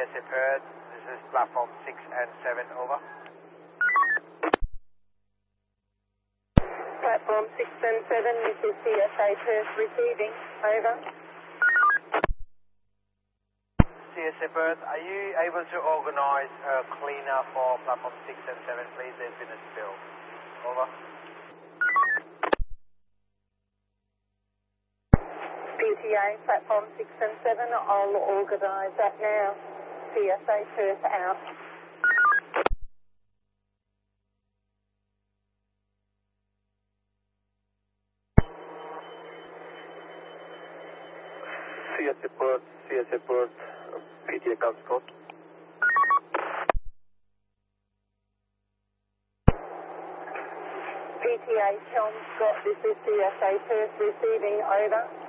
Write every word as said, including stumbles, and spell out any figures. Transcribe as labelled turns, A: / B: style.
A: S A Perth. This is platform six and seven, over.
B: Platform six and seven, this is C S A Perth receiving, over.
A: C S A Perth, are you able to organise a cleaner for platform six and seven, please? There's been a spill. Over.
B: P T A, platform six and seven, I'll organise that now. C S A Perth out.
C: C S A Perth, C S A Perth, P T A comes code.
B: P T A, Chelmsford, this is C S A Perth receiving, over.